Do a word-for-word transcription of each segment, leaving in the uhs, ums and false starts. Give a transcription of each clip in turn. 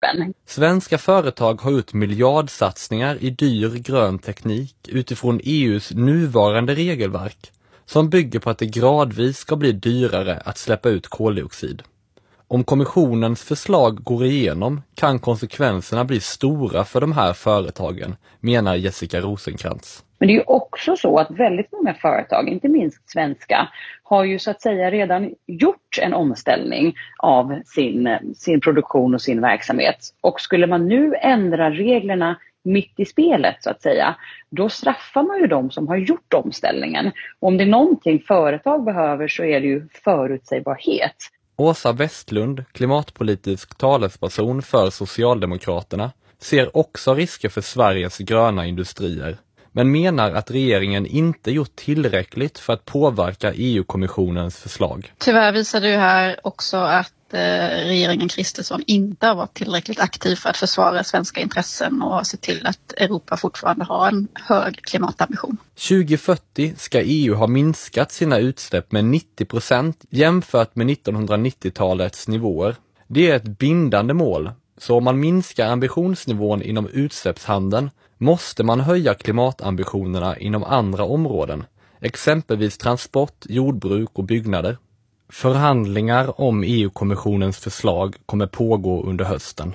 utsläppen. Svenska företag har gjort miljardsatsningar i dyr grön teknik utifrån E U:s nuvarande regelverk som bygger på att det gradvis ska bli dyrare att släppa ut koldioxid. Om kommissionens förslag går igenom kan konsekvenserna bli stora för de här företagen, menar Jessica Rosenkrantz. Men det är ju också så att väldigt många företag, inte minst svenska, har ju så att säga redan gjort en omställning av sin, sin produktion och sin verksamhet. Och skulle man nu ändra reglerna mitt i spelet så att säga, då straffar man ju de som har gjort omställningen. Och om det är någonting företag behöver så är det ju förutsägbarhet. Åsa Westlund, klimatpolitisk talesperson för Socialdemokraterna, ser också risker för Sveriges gröna industrier, men menar att regeringen inte gjort tillräckligt för att påverka E U-kommissionens förslag. Tyvärr visar det ju här också att eh, regeringen Kristersson inte har varit tillräckligt aktiv för att försvara svenska intressen och se till att Europa fortfarande har en hög klimatambition. tjugo fyrtio ska E U ha minskat sina utsläpp med nittio procent jämfört med nittonhundranittiotalets nivåer. Det är ett bindande mål, så om man minskar ambitionsnivån inom utsläppshandeln måste man höja klimatambitionerna inom andra områden, exempelvis transport, jordbruk och byggnader. Förhandlingar om E U-kommissionens förslag kommer pågå under hösten.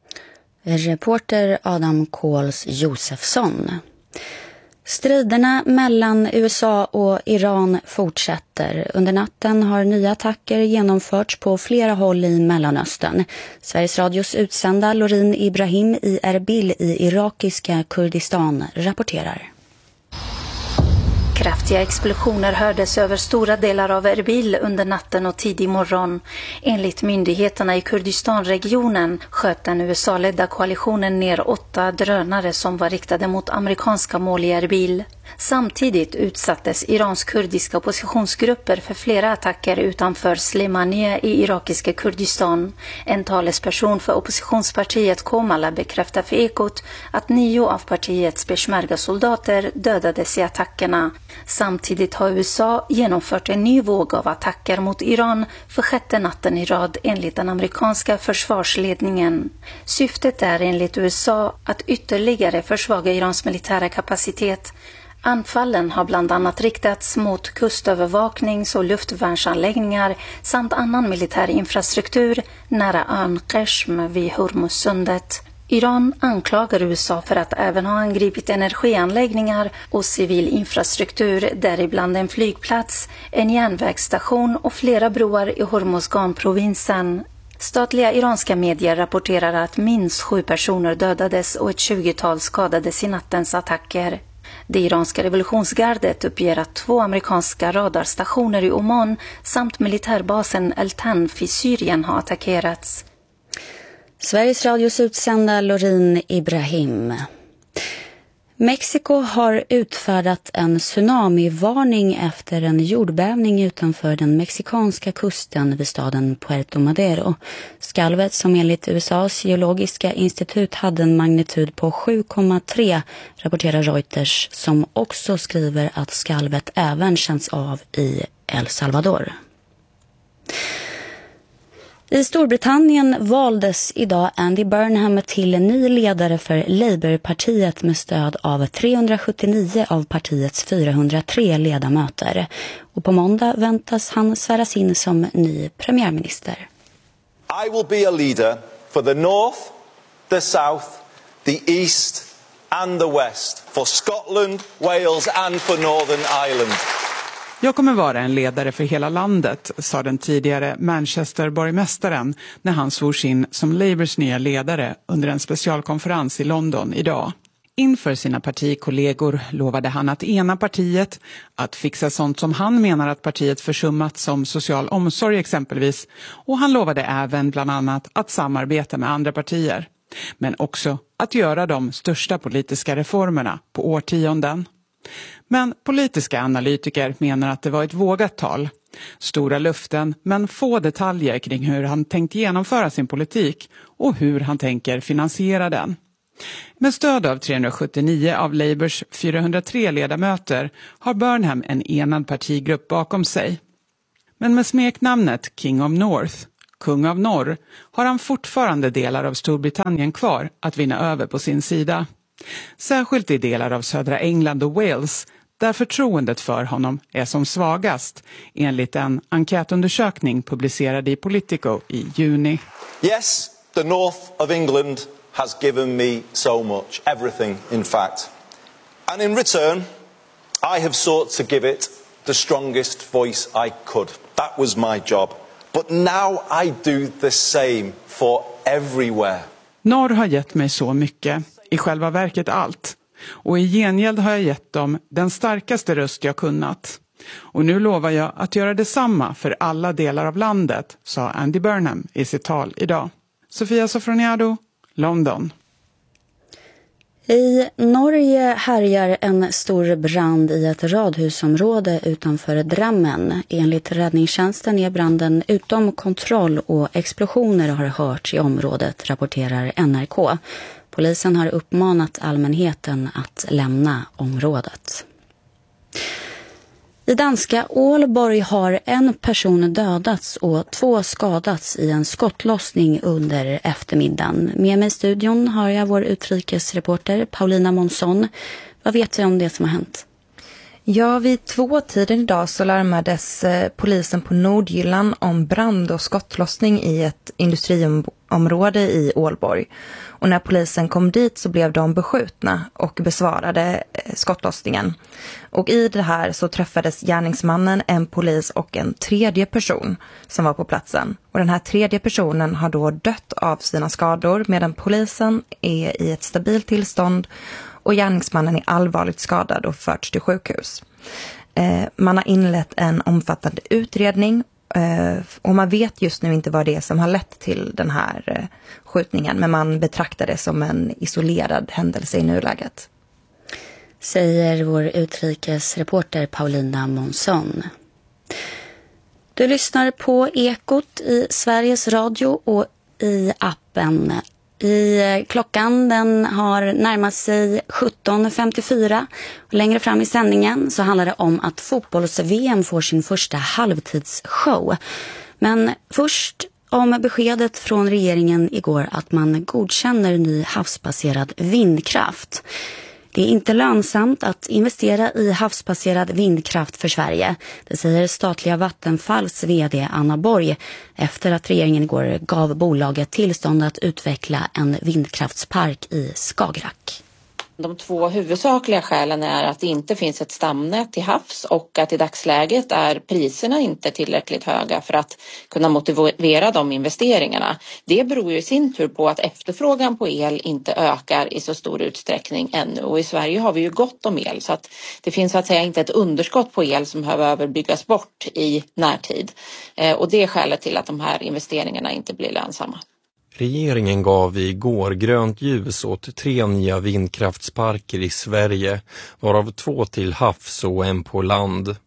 Reporter Adam Kåls Josefsson. Striderna mellan U S A och Iran fortsätter. Under natten har nya attacker genomförts på flera håll i Mellanöstern. Sveriges Radios utsända Lorin Ibrahim i Erbil i irakiska Kurdistan rapporterar. Kraftiga explosioner hördes över stora delar av Erbil under natten och tidig morgon. Enligt myndigheterna i Kurdistanregionen sköt den U S A-ledda koalitionen ner åtta drönare som var riktade mot amerikanska mål i Erbil. Samtidigt utsattes Irans kurdiska oppositionsgrupper för flera attacker utanför Slemania i irakiska Kurdistan. En talesperson för oppositionspartiet Komala bekräftar för Ekot att nio av partiets peshmerga-soldater dödades i attackerna. Samtidigt har U S A genomfört en ny våg av attacker mot Iran för sjätte natten i rad enligt den amerikanska försvarsledningen. Syftet är enligt U S A att ytterligare försvaga Irans militära kapacitet. Anfallen har bland annat riktats mot kustövervaknings- och luftvärnsanläggningar samt annan militär infrastruktur nära ön Qeshm vid Hormuzsundet. Iran anklagar U S A för att även ha angripit energianläggningar och civil infrastruktur, däribland en flygplats, en järnvägsstation och flera broar i Hormozgan-provinsen. Statliga iranska medier rapporterar att minst sju personer dödades och ett tjugotal skadades i nattens attacker. Det iranska revolutionsgardet uppger att två amerikanska radarstationer i Oman samt militärbasen El-Tanf i Syrien har attackerats. Sveriges Radios utsända Lorin Ibrahim. Mexiko har utfärdat en tsunamivarning efter en jordbävning utanför den mexikanska kusten vid staden Puerto Madero. Skalvet, som enligt U S A:s geologiska institut hade en magnitud på sju komma tre, rapporterar Reuters, som också skriver att skalvet även känns av i El Salvador. I Storbritannien valdes idag Andy Burnham till ny ledare för Labourpartiet med stöd av trehundrasjuttionio av partiets fyrahundratre ledamöter. Och på måndag väntas han sväras in som ny premiärminister. I will be a leader for the North, the South, the East and the West, for Scotland, Wales and for Northern Ireland. Jag kommer vara en ledare för hela landet, sa den tidigare Manchester-borgmästaren när han svors in som Labours nya ledare under en specialkonferens i London idag. Inför sina partikollegor lovade han att ena partiet, att fixa sånt som han menar att partiet försummat som social omsorg exempelvis, och han lovade även bland annat att samarbeta med andra partier, men också att göra de största politiska reformerna på årtionden. Men politiska analytiker menar att det var ett vågat tal. Stora luften, men få detaljer kring hur han tänkt genomföra sin politik och hur han tänker finansiera den. Med stöd av trehundrasjuttionio av Labours fyrahundratre ledamöter har Burnham en enad partigrupp bakom sig. Men med smeknamnet King of North, kung av norr, har han fortfarande delar av Storbritannien kvar att vinna över på sin sida. Särskilt i delar av södra England och Wales, där förtroendet för honom är som svagast, enligt en enkätundersökning publicerad i Politico i juni. Yes, the north of England has given me so much, everything in fact. And in return, I have sought to give it the strongest voice I could. That was my job. But now I do the same for everywhere. Norr har gett mig så mycket, i själva verket allt. Och i gengäld har jag gett dem den starkaste röst jag kunnat. Och nu lovar jag att göra detsamma för alla delar av landet, sa Andy Burnham i sitt tal idag. Sofia Sofroniado, London. I Norge härjar en stor brand i ett radhusområde utanför Drammen. Enligt räddningstjänsten är branden utom kontroll och explosioner har hörts i området, rapporterar N R K. Polisen har uppmanat allmänheten att lämna området. I danska Ålborg har en person dödats och två skadats i en skottlossning under eftermiddagen. Med mig i studion har jag vår utrikesreporter Paulina Månsson. Vad vet vi om det som har hänt? Ja, vid två tiden idag så larmades eh, polisen på Nordjylland om brand och skottlossning i ett industriområde i Ålborg. Och när polisen kom dit så blev de beskjutna och besvarade eh, skottlossningen. Och i det här så träffades gärningsmannen, en polis och en tredje person som var på platsen. Och den här tredje personen har då dött av sina skador medan polisen är i ett stabilt tillstånd och gärningsmannen är allvarligt skadad och förts till sjukhus. Eh, man har inlett en omfattande utredning eh, och man vet just nu inte vad det är som har lett till den här eh, skjutningen, men man betraktar det som en isolerad händelse i nuläget. Säger vår utrikesreporter Paulina Månsson. Du lyssnar på Ekot i Sveriges Radio och i appen. I klockan den har närmat sig sjutton femtiofyra och längre fram i sändningen så handlar det om att fotbolls-V M får sin första halvtidsshow. Men först om beskedet från regeringen igår att man godkänner ny havsbaserad vindkraft. Det är inte lönsamt att investera i havsbaserad vindkraft för Sverige. Det säger statliga Vattenfalls vd Anna Borg efter att regeringen igår gav bolaget tillstånd att utveckla en vindkraftspark i Skagerrak. De två huvudsakliga skälen är att det inte finns ett stamnät till havs och att i dagsläget är priserna inte tillräckligt höga för att kunna motivera de investeringarna. Det beror ju i sin tur på att efterfrågan på el inte ökar i så stor utsträckning ännu. Och i Sverige har vi ju gott om el så att det finns så att säga inte ett underskott på el som behöver byggas bort i närtid. Och det är skälet till att de här investeringarna inte blir lönsamma. Regeringen gav igår grönt ljus åt tre nya vindkraftsparker i Sverige, varav två till havs och en på land.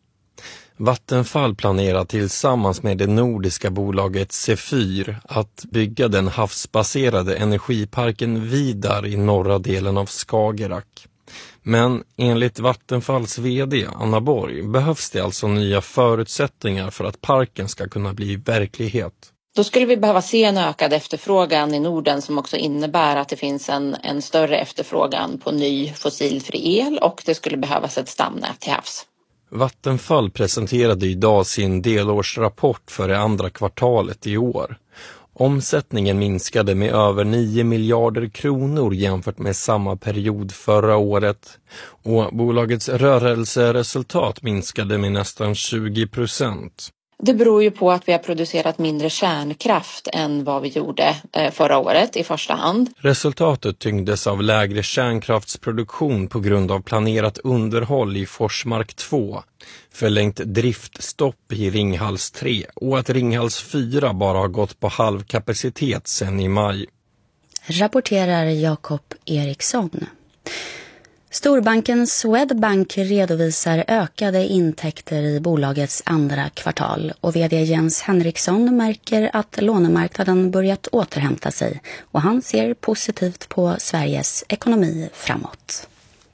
Vattenfall planerar tillsammans med det nordiska bolaget Zephyr att bygga den havsbaserade energiparken Vidar i norra delen av Skagerrak. Men enligt Vattenfalls vd Anna Borg behövs det alltså nya förutsättningar för att parken ska kunna bli verklighet. Då skulle vi behöva se en ökad efterfrågan i Norden som också innebär att det finns en, en större efterfrågan på ny fossilfri el och det skulle behövas ett stamnät till havs. Vattenfall presenterade idag sin delårsrapport för det andra kvartalet i år. Omsättningen minskade med över nio miljarder kronor jämfört med samma period förra året och bolagets rörelseresultat minskade med nästan tjugo procent. Det beror ju på att vi har producerat mindre kärnkraft än vad vi gjorde förra året i första hand. Resultatet tyngdes av lägre kärnkraftsproduktion på grund av planerat underhåll i Forsmark två, förlängt driftstopp i Ringhals tre och att Ringhals fyra bara har gått på halv kapacitet sedan i maj. Rapporterar Jakob Eriksson. Storbanken Swedbank redovisar ökade intäkter i bolagets andra kvartal och vd Jens Henriksson märker att lånemarknaden börjat återhämta sig och han ser positivt på Sveriges ekonomi framåt.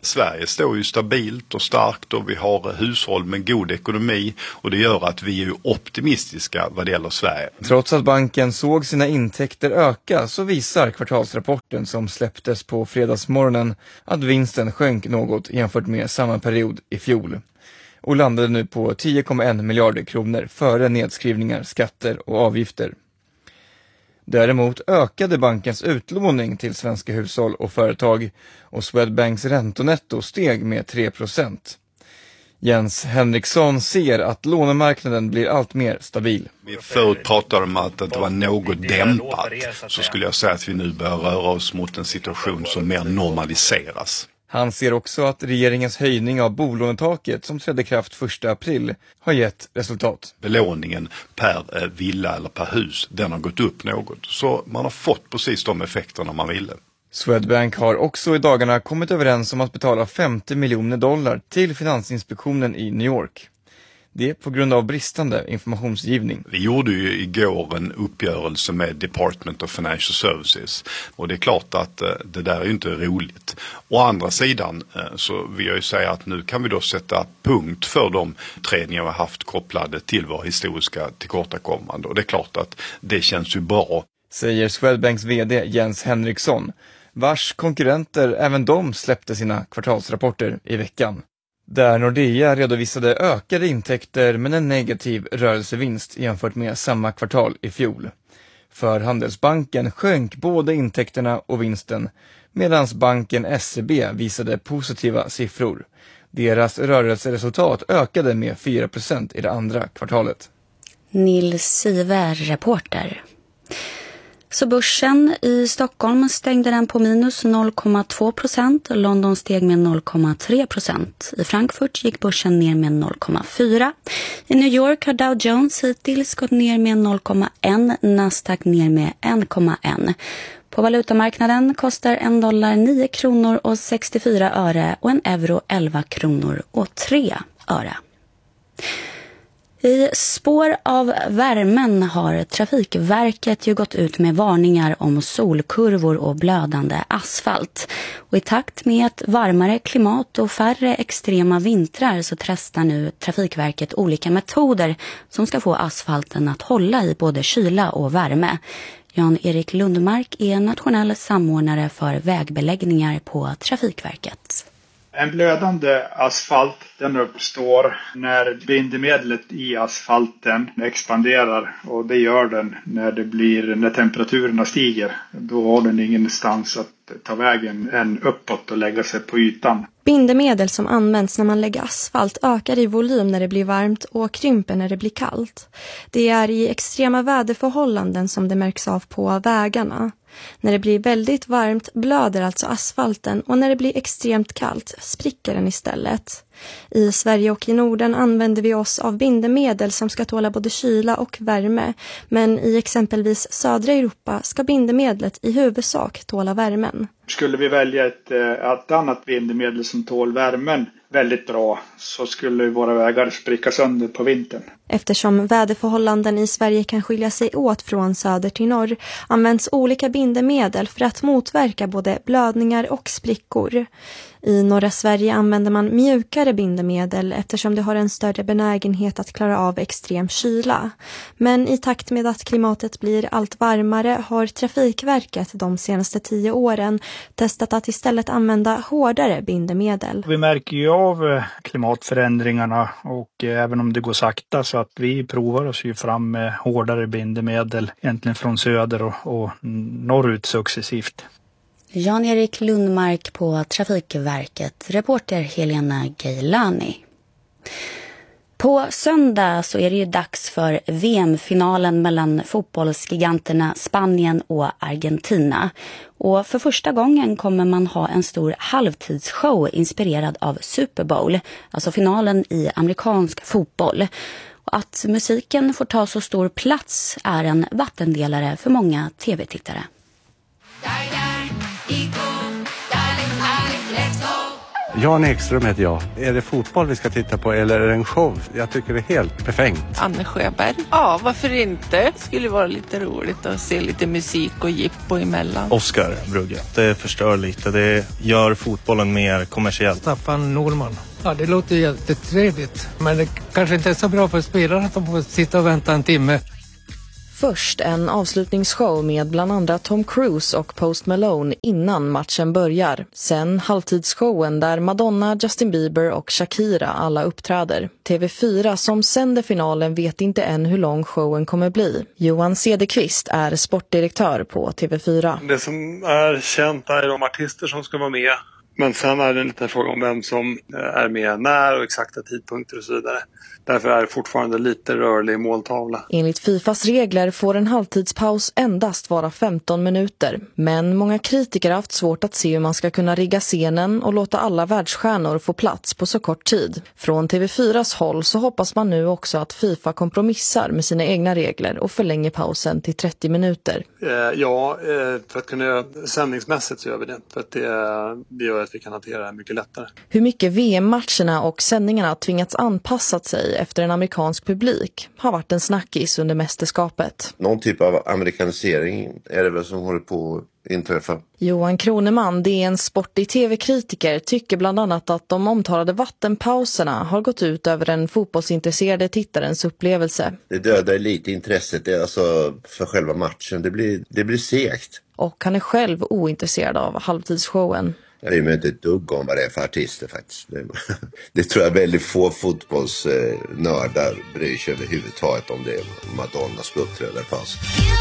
Sverige står ju stabilt och starkt och vi har hushåll med god ekonomi och det gör att vi är optimistiska vad det gäller Sverige. Trots att banken såg sina intäkter öka så visar kvartalsrapporten som släpptes på fredagsmorgonen att vinsten sjönk något jämfört med samma period i fjol och landade nu på tio komma en miljarder kronor före nedskrivningar, skatter och avgifter. Däremot ökade bankens utlåning till svenska hushåll och företag och Swedbanks räntonetto steg med tre procent. Jens Henriksson ser att lånemarknaden blir allt mer stabil. Vi förut pratade om att det var något dämpat, så skulle jag säga att vi nu börjar röra oss mot en situation som mer normaliseras. Han ser också att regeringens höjning av bolånetaket som trädde kraft första april har gett resultat. Belåningen per villa eller per hus, den har gått upp något. Så man har fått precis de effekterna man ville. Swedbank har också i dagarna kommit överens om att betala femtio miljoner dollar till Finansinspektionen i New York. Det är på grund av bristande informationsgivning. Vi gjorde ju igår en uppgörelse med Department of Financial Services och det är klart att det där är ju inte roligt. Å andra sidan så vill jag ju säga att nu kan vi då sätta punkt för de utredningar vi har haft kopplade till vår historiska tillkortakommande och det är klart att det känns ju bra. Säger Swedbanks vd Jens Henriksson, vars konkurrenter även de släppte sina kvartalsrapporter i veckan. Där Nordea redovisade ökade intäkter men en negativ rörelsevinst jämfört med samma kvartal i fjol. För Handelsbanken sjönk både intäkterna och vinsten medan banken S E B visade positiva siffror. Deras rörelseresultat ökade med fyra procent i det andra kvartalet. Nils Siver, reporter. Så börsen i Stockholm stängde den på minus noll komma två procent. London steg med noll komma tre procent. I Frankfurt gick börsen ner med noll komma fyra. I New York har Dow Jones hittills gått ner med noll komma ett. Nasdaq ner med en komma ett. På valutamarknaden kostar en dollar nio kronor och sextiofyra öre och en euro elva kronor och tre öre. I spår av värmen har Trafikverket ju gått ut med varningar om solkurvor och blödande asfalt. Och i takt med ett varmare klimat och färre extrema vintrar så testar nu Trafikverket olika metoder som ska få asfalten att hålla i både kyla och värme. Jan-Erik Lundmark är nationell samordnare för vägbeläggningar på Trafikverket. En blödande asfalt den uppstår när bindemedlet i asfalten expanderar och det gör den när det blir när temperaturerna stiger. Då har den ingenstans att ta vägen än uppåt och lägga sig på ytan. Bindemedel som används när man lägger asfalt ökar i volym när det blir varmt och krymper när det blir kallt. Det är i extrema väderförhållanden som det märks av på vägarna. När det blir väldigt varmt blöder alltså asfalten och när det blir extremt kallt spricker den istället. I Sverige och i Norden använder vi oss av bindemedel som ska tåla både kyla och värme. Men i exempelvis södra Europa ska bindemedlet i huvudsak tåla värmen. Skulle vi välja ett, ett annat bindemedel som tål värmen väldigt bra så skulle våra vägar spricka sönder på vintern. Eftersom väderförhållanden i Sverige kan skilja sig åt från söder till norr används olika bindemedel för att motverka både blödningar och sprickor. I norra Sverige använder man mjukare bindemedel eftersom det har en större benägenhet att klara av extrem kyla. Men i takt med att klimatet blir allt varmare har Trafikverket de senaste tio åren testat att istället använda hårdare bindemedel. Vi märker ju av klimatförändringarna och även om det går sakta så att vi provar oss ju fram med hårdare bindemedel egentligen från söder och, och norrut successivt. Jan-Erik Lundmark på Trafikverket, reporter Helena Geilani. På söndag så är det ju dags för V M-finalen mellan fotbollsgiganterna Spanien och Argentina. Och för första gången kommer man ha en stor halvtidsshow inspirerad av Super Bowl, alltså finalen i amerikansk fotboll. Och att musiken får ta så stor plats är en vattendelare för många tv-tittare. Jan Ekström heter jag. Är det fotboll vi ska titta på eller är det en show? Jag tycker det är helt befängt. Anne Sjöberg. Ja, varför inte? Det skulle vara lite roligt att se lite musik och jippo emellan. Oscar Brugge. Det förstör lite. Det gör fotbollen mer kommersiell. Staffan Norman. Ja, det låter jättetrevligt. Men det kanske inte är så bra för spelarna att de får sitta och vänta en timme. Först en avslutningsshow med bland andra Tom Cruise och Post Malone innan matchen börjar. Sen halvtidsshowen där Madonna, Justin Bieber och Shakira alla uppträder. T V fyra som sänder finalen vet inte än hur lång showen kommer bli. Johan Cederqvist är sportdirektör på T V fyra. Det som är känt är de artister som ska vara med. Men sen är det en liten fråga om vem som är med när och exakta tidpunkter och så vidare. Därför är det fortfarande lite rörlig måltavla. Enligt Fifas regler får en halvtidspaus endast vara femton minuter. Men många kritiker har haft svårt att se hur man ska kunna rigga scenen och låta alla världsstjärnor få plats på så kort tid. Från T V fyras håll så hoppas man nu också att Fifa kompromissar med sina egna regler och förlänger pausen till trettio minuter. Eh, ja, eh, för att kunna sändningsmässigt så gör vi det. För att det, det gör att vi kan hantera det här mycket lättare. Hur mycket V M-matcherna och sändningarna tvingats anpassat sig efter en amerikansk publik har varit en snackis under mästerskapet. Någon typ av amerikanisering är det väl som håller på att inträffa. Johan Kroneman, det är en sportig tv-kritiker, tycker bland annat att de omtalade vattenpauserna har gått ut över den fotbollsintresserade tittarens upplevelse. Det dödar lite intresset alltså för själva matchen. Det blir, det blir segt. Och han är själv ointresserad av halvtidsshowen. Jag bryr mig inte ett dugg om vad det är för artister faktiskt. Det, det tror jag väldigt få fotbollsnördar bryr sig överhuvudtaget om det är Madonna som uppträder på oss.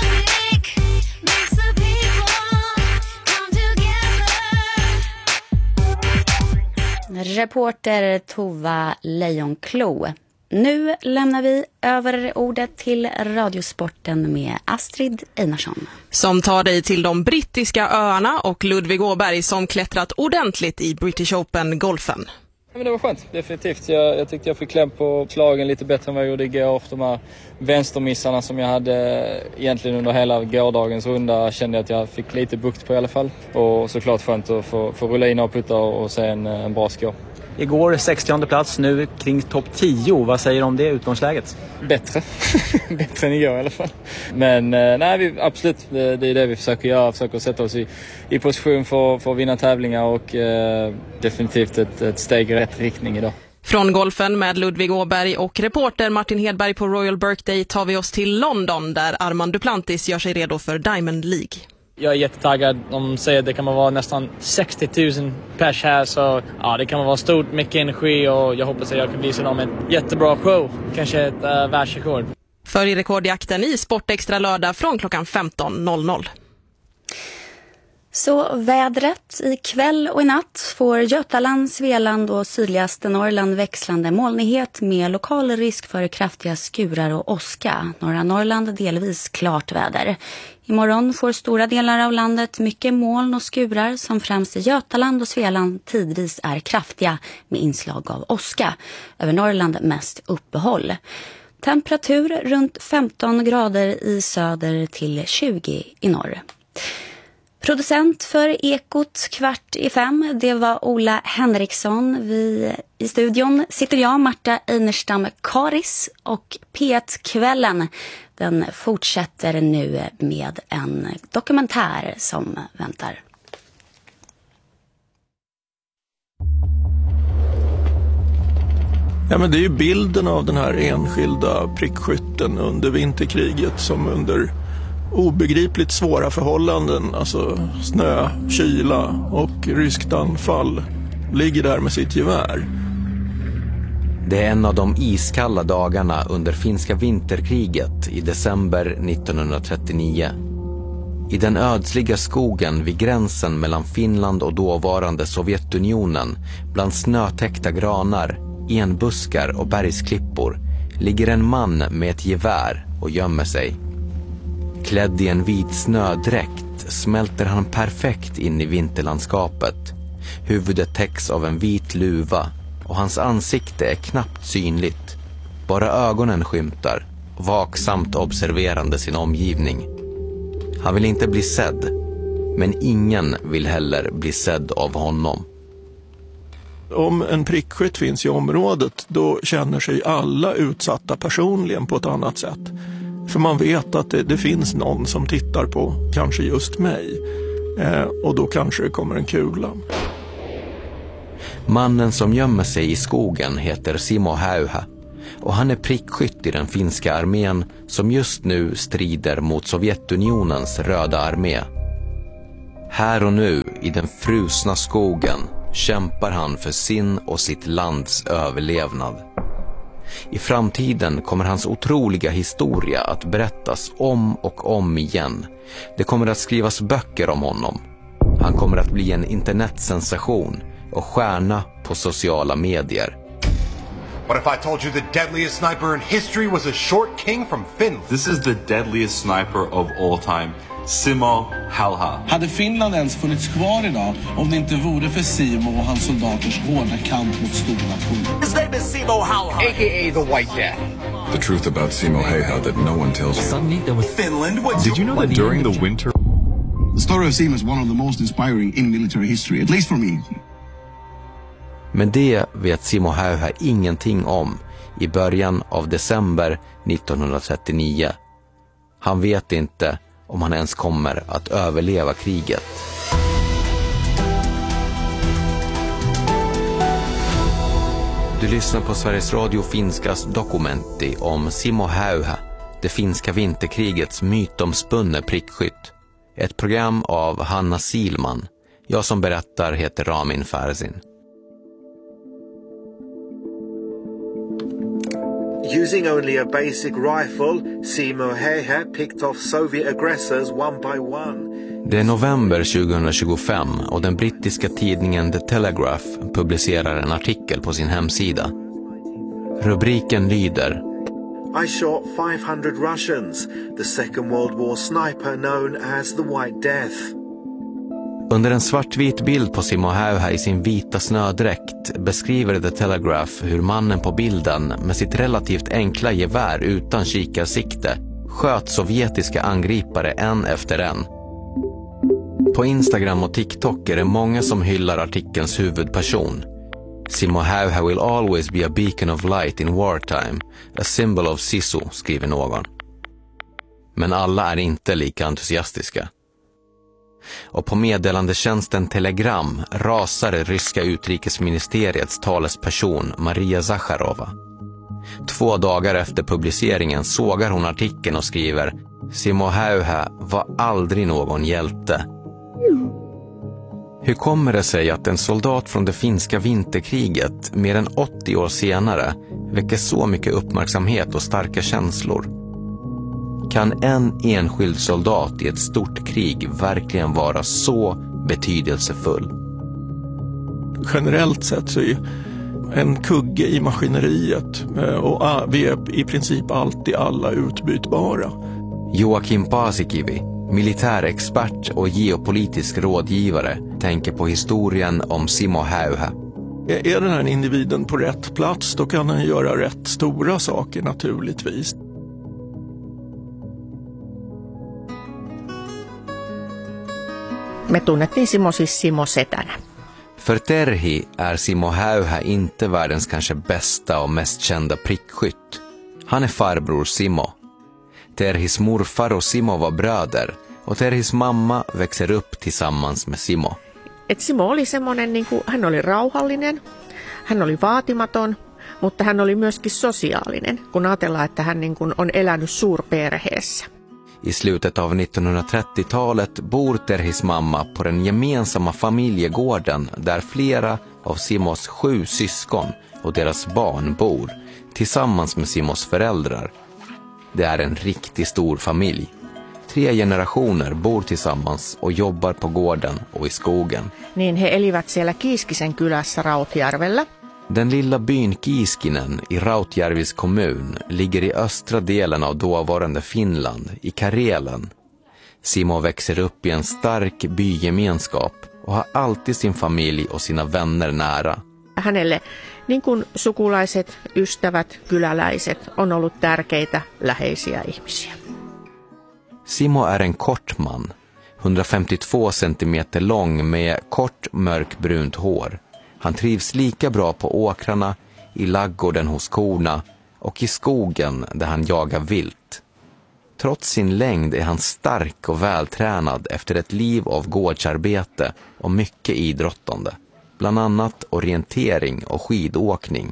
Reporter Tova Lejonklo. Nu lämnar vi över ordet till Radiosporten med Astrid Einarsson. Som tar dig till de brittiska öarna och Ludvig Åberg som klättrat ordentligt i British Open-golfen. Ja, men det var skönt, definitivt. Jag, jag tyckte jag fick kläm på slagen lite bättre än vad jag gjorde igår. De här vänstermissarna som jag hade egentligen under hela gårdagens runda kände jag att jag fick lite bukt på i alla fall. Och såklart skönt att få, få rulla in och putta och se en, en bra skår. Igår sextionde plats, nu kring topp tio. Vad säger du om det utgångsläget? Bättre. Bättre än igår i alla fall. Men eh, nej, vi, absolut, det, det är det vi försöker göra. Försöker sätta oss i, i position för, för att vinna tävlingar och eh, definitivt ett, ett steg i rätt riktning idag. Från golfen med Ludvig Åberg och reporter Martin Hedberg på Royal Birthday tar vi oss till London där Armand Duplantis gör sig redo för Diamond League. Jag är jättetaggad. De säger att det kan vara nästan sextio tusen pers här. Så ja, det kan vara stort, mycket energi och jag hoppas att jag kan visa dem en jättebra show. Kanske ett uh, världsrekord. För i rekordjakten i Sportextra lördag från klockan femton noll noll. Så vädret i kväll och i natt får Götaland, Svealand och sydligaste Norrland växlande molnighet med lokal risk för kraftiga skurar och åska. Norra Norrland delvis klart väder. Imorgon får stora delar av landet mycket moln och skurar som främst i Götaland och Svealand tidvis är kraftiga med inslag av åska. Över Norrland mest uppehåll. Temperatur runt femton grader i söder till tjugo i norr. Producent för Ekot kvart i fem, det var Ola Henriksson. Vi, i studion sitter jag, Marta Einerstam Karis, och P ett-kvällen den fortsätter nu med en dokumentär som väntar. Ja, men det är ju bilden av den här enskilda prickskytten under vinterkriget som under obegripligt svåra förhållanden, alltså snö, kyla och ryskt anfall, ligger där med sitt gevär. Det är en av de iskalla dagarna under finska vinterkriget i december nittonhundratrettionio. I den ödsliga skogen vid gränsen mellan Finland och dåvarande Sovjetunionen, bland snötäckta granar, enbuskar och bergsklippor, ligger en man med ett gevär och gömmer sig. Klädd i en vit snödräkt smälter han perfekt in i vinterlandskapet. Huvudet täcks av en vit luva och hans ansikte är knappt synligt. Bara ögonen skymtar, vaksamt observerande sin omgivning. Han vill inte bli sedd, men ingen vill heller bli sedd av honom. Om en prickskytt finns i området, då känner sig alla utsatta personligen på ett annat sätt. För man vet att det, det finns någon som tittar på kanske just mig. Eh, och då kanske det kommer en kula. Mannen som gömmer sig i skogen heter Simo Häyhä. Och han är prickskytt i den finska armén som just nu strider mot Sovjetunionens röda armé. Här och nu, i den frusna skogen, kämpar han för sin och sitt lands överlevnad. I framtiden kommer hans otroliga historia att berättas om och om igen. Det kommer att skrivas böcker om honom. Han kommer att bli en internetsensation och stjärna på sociala medier. What if I told you the deadliest sniper in history was a short king from Finland? This is the deadliest sniper of all time, Simo Häyhä. Hade Finland ens funnits kvar idag om det inte vore för Simo och hans soldaters hårda kamp mot stornationer? His name is Simo Häyhä, a k a the White Death. The truth about Simo Häyhä that no one tells you. Suddenly there was Finland. What Did you know that during the winter? The story of Simo is one of the most inspiring in military history, at least for me. Men det vet Simo Häyhä ingenting om i början av december nittonhundratrettionio. Han vet inte om han ens kommer att överleva kriget. Du lyssnar på Sveriges Radio Finskas dokumenti om Simo Häyhä, det finska vinterkrigets mytomspunne prickskytt. Ett program av Hanna Silman. Jag som berättar heter Ramin Farzin. Using only a basic rifle, Simo Häyhä picked off Soviet aggressors one by one. Det är november tjugohundratjugofem och den brittiska tidningen The Telegraph publicerar en artikel på sin hemsida. Rubriken lyder: I shot five hundred Russians, the Second World War sniper known as the White Death. Under en svartvit bild på Simo Häyhä i sin vita snödräkt beskriver The Telegraph hur mannen på bilden med sitt relativt enkla gevär utan kikarsikte sköt sovjetiska angripare en efter en. På Instagram och TikTok är det många som hyllar artikelns huvudperson. Simo Häyhä will always be a beacon of light in wartime, a symbol of Sisu, skriver någon. Men alla är inte lika entusiastiska. Och på meddelandetjänsten Telegram rasar det ryska utrikesministeriets talesperson Maria Zakharova. Två dagar efter publiceringen sågar hon artikeln och skriver: Simo Häyhä var aldrig någon hjälte. Hur kommer det sig att en soldat från det finska vinterkriget mer än åttio år senare väcker så mycket uppmärksamhet och starka känslor? Kan en enskild soldat i ett stort krig verkligen vara så betydelsefull? Generellt sett så är en kugge i maskineriet och vi är i princip alltid alla utbytbara. Joakim Paasikivi, militärexpert och geopolitisk rådgivare, tänker på historien om Simo Häyhä. Är den här individen på rätt plats, då kan han göra rätt stora saker naturligtvis. Me tunnettiin Simo siis Simo Setänä. För Terhi är Simo Häyhä inte världens kanske bästa och mest kända prickskytt. Han är farbror Simo. Terhis morfar och Simo var bröder och Terhis mamma växer upp tillsammans med Simo. Et Simo oli semmoinen, niin kuin, hän oli rauhallinen, hän oli vaatimaton, mutta hän oli myöskin sosiaalinen, kun ajatellaan, että hän niin kuin, on elänyt suurperheessä. I slutet av nittonhundratrettiotalet bor Terhis mamma på den gemensamma familjegården där flera av Simos sju syskon och deras barn bor tillsammans med Simos föräldrar. Det är en riktigt stor familj. Tre generationer bor tillsammans och jobbar på gården och i skogen. Niin he elivät siellä Kiiskisen kylässä Rautjärvellä. Den lilla byn Kiiskinen i Rautjärvis kommun ligger i östra delen av dåvarande Finland, i Karelen. Simo växer upp i en stark bygemenskap och har alltid sin familj och sina vänner nära. Hänelle, niin kuin sukulaiset, ystävät, kyläläiset, on ollut tärkeitä, läheisiä ihmisiä. Simo är en kort man, hundrafemtiotvå centimeter lång med kort mörkbrunt hår. Han trivs lika bra på åkrarna, i laggården hos korna och i skogen där han jagar vilt. Trots sin längd är han stark och vältränad efter ett liv av gårdsarbete och mycket idrottande. Bland annat orientering och skidåkning.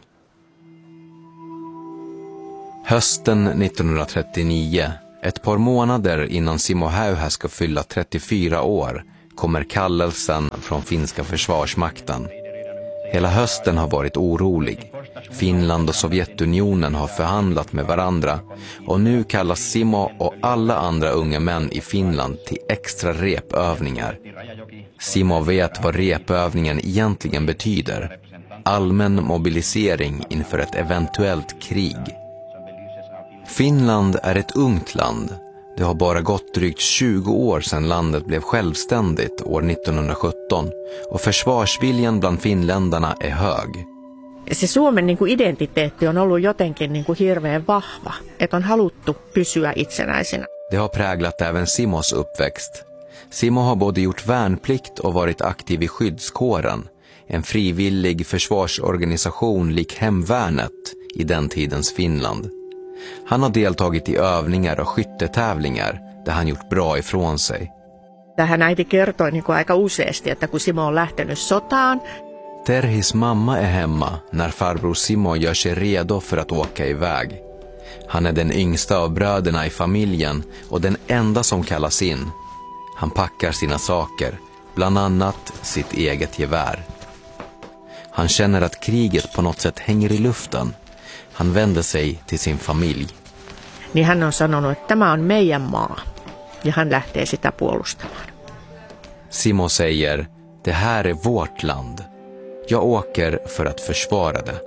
Hösten nittonhundratrettionio, ett par månader innan Simo Häyhä ska fylla trettiofyra år, kommer kallelsen från finska försvarsmakten. Hela hösten har varit orolig. Finland och Sovjetunionen har förhandlat med varandra och nu kallas Simo och alla andra unga män i Finland till extra repövningar. Simo vet vad repövningen egentligen betyder. Allmän mobilisering inför ett eventuellt krig. Finland är ett ungt land. Det har bara gått drygt tjugo år sedan landet blev självständigt år nittonhundrasjutton och försvarsviljan bland finländarna är hög. Se Suomen niin kuin identiteetti on ollut jotenkin niin kuin hirveän vahva, että on haluttu pysyä itsenäisenä. Det har präglat även Simos uppväxt. Simo har både gjort värnplikt och varit aktiv i skyddskåren, en frivillig försvarsorganisation lik hemvärnet i den tidens Finland. Han har deltagit i övningar och skyttetävlingar där han gjort bra ifrån sig. Tähän äiti kertoi niin kuin aika useasti, että kun Simo on lähtenyt sotaan. Terhis mamma är hemma när farbror Simo gör sig redo för att åka iväg. Han är den yngsta av bröderna i familjen och den enda som kallas in. Han packar sina saker, bland annat sitt eget gevär. Han känner att kriget på något sätt hänger i luften. Han vänder sig till sin familj. Niin hän on sanonut, että tämä on meidän maa, ja hän lähtee sitä puolustamaan. Simo säger, det här är vårt land. Jag åker för att försvara det.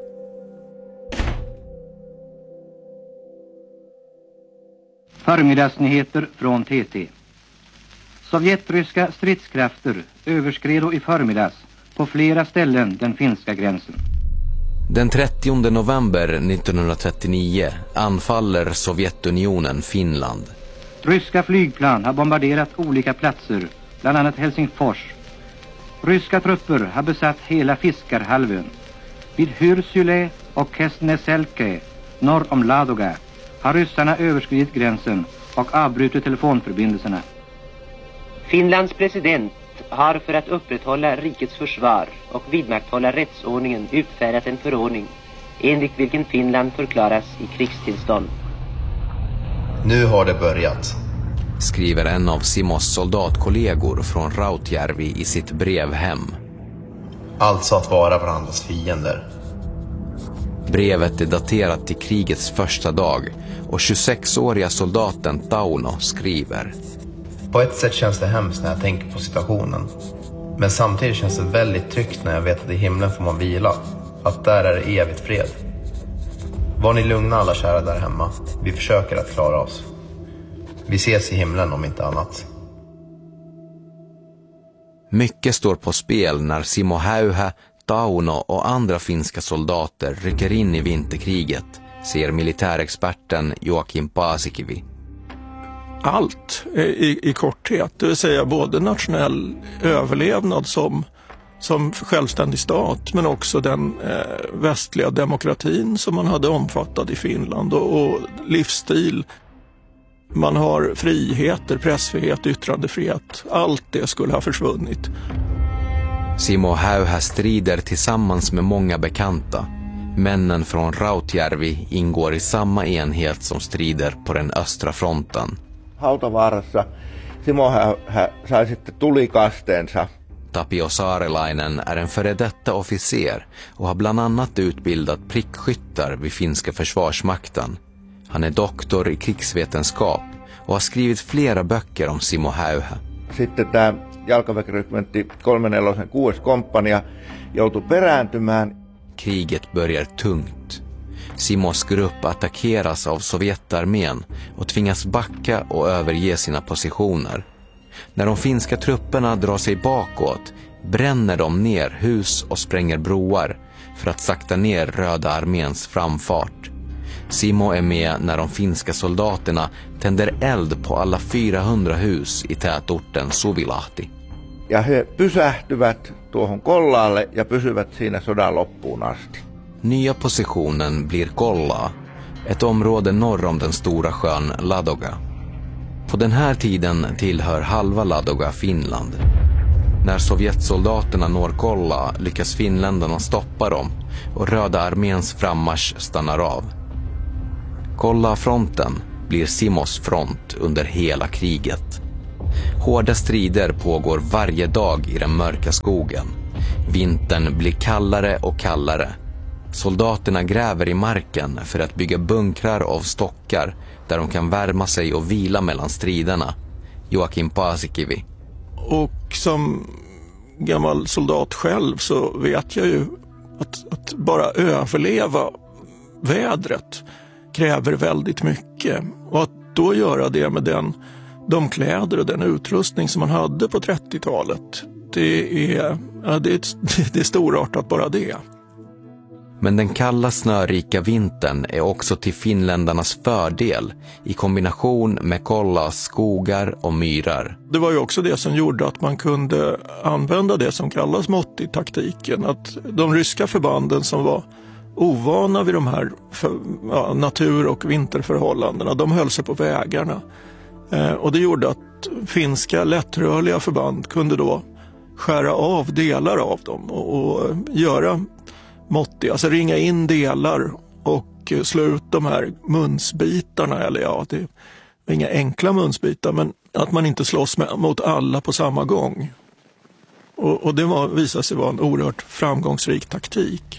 Förmiddagsnyheter från T T. Sovjetryska stridskrafter överskred i förmiddags på flera ställen den finska gränsen. Den trettionde november nittonhundratrettionio anfaller Sovjetunionen Finland. Ryska flygplan har bombarderat olika platser, bland annat Helsingfors. Ryska trupper har besatt hela Fiskarhalvön. Vid Hyrsyle och Kesneselke, norr om Ladoga, har ryssarna överskridit gränsen och avbrutit telefonförbindelserna. Finlands president har för att upprätthålla rikets försvar och vidmakthålla rättsordningen utfärdat en förordning enligt vilken Finland förklaras i krigstillstånd. Nu har det börjat, skriver en av Simos soldatkollegor från Rautjärvi i sitt brev hem. Alltså att vara varandras fiender. Brevet är daterat till krigets första dag och tjugosexåriga soldaten Tauno skriver: På ett sätt känns det hemskt när jag tänker på situationen. Men samtidigt känns det väldigt tryggt när jag vet att i himlen får man vila. Att där är det evigt fred. Var ni lugna alla kära där hemma. Vi försöker att klara oss. Vi ses i himlen om inte annat. Mycket står på spel när Simo Häyhä, Tauno och andra finska soldater rycker in i vinterkriget, säger militärexperten Joakim Paasikivi. Allt i, i korthet, det vill säga både nationell överlevnad som, som självständig stat, men också den eh, västliga demokratin som man hade omfattat i Finland och, och livsstil. Man har friheter, pressfrihet, yttrandefrihet. Allt det skulle ha försvunnit. Simo Häyhä strider tillsammans med många bekanta. Männen från Rautjärvi ingår i samma enhet som strider på den östra fronten. Hautavaarassa Simo Häyhä sai sitten tulikasteensa. Tapio Saarelainen är en före detta officer och har bland annat utbildat prickskyttar vid finska försvarsmakten. Han är doktor i krigsvetenskap och har skrivit flera böcker om Simo Häyhä. Sitten tämä jalkaväkirykmentti kolmekymmentäneljä kuudes komppania joutui perääntymään. Kriget börjar tungt. Simos grupp attackeras av Sovjetarmén och tvingas backa och överge sina positioner. När de finska trupperna drar sig bakåt bränner de ner hus och spränger broar för att sakta ner Röda arméns framfart. Simo är med när de finska soldaterna tänder eld på alla fyrahundra hus i tätorten Suvilahti. Ja he pysähtyvät tuohon kollaalle ja pysyvät siinä sodan loppuun asti. Nya positionen blir Kolla, ett område norr om den stora sjön Ladoga. På den här tiden tillhör halva Ladoga Finland. När Sovjetsoldaterna når Kolla lyckas finländarna stoppa dem och Röda arméns frammarsch stannar av. Kolla-fronten blir Simos front under hela kriget. Hårda strider pågår varje dag i den mörka skogen. Vintern blir kallare och kallare. Soldaterna gräver i marken för att bygga bunkrar av stockar där de kan värma sig och vila mellan striderna. Joakim Paasikivi. Och som gammal soldat själv så vet jag ju att, att bara överleva vädret kräver väldigt mycket. Och att då göra det med den, de kläder och den utrustning som man hade på trettiotalet, det är, ja, det är, det är storartat bara det. Men den kalla snörika vintern är också till finländarnas fördel i kombination med Kollas skogar och myrar. Det var ju också det som gjorde att man kunde använda det som kallas Motti-taktiken. Att de ryska förbanden som var ovana vid de här för, ja, natur- och vinterförhållandena, de höll sig på vägarna. Eh, och det gjorde att finska lättrörliga förband kunde då skära av delar av dem och, och göra Motti, alltså ringa in delar och slå ut de här munsbitarna, eller ja, det är inga enkla munsbitar, men att man inte slåss med, mot alla på samma gång. Och, och det var, visade sig vara en oerhört framgångsrik taktik.